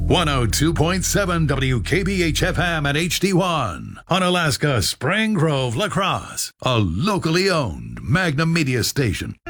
102.7 WKBH FM and HD1 on Alaska Spring Grove, La Crosse, a locally owned Magnum Media station.